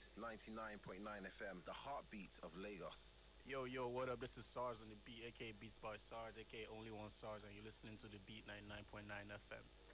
99.9 FM, the heartbeat of Lagos. Yo, what up? This is SARS on the beat, aka Beats by SARS, aka Only One SARS, and you're listening to the beat 99.9 FM.